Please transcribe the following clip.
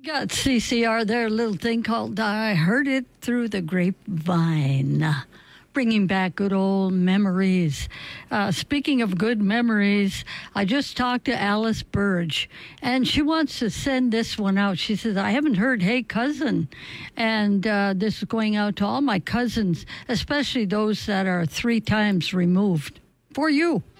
Got CCR there, a little thing called I Heard It Through the Grapevine. Bringing back good old memories. Speaking of good memories, I just talked to Alice Burge, and she wants to send this one out. She says, I haven't heard Hey Cousin, and this is going out to all my cousins, especially those that are 3 times removed. For you.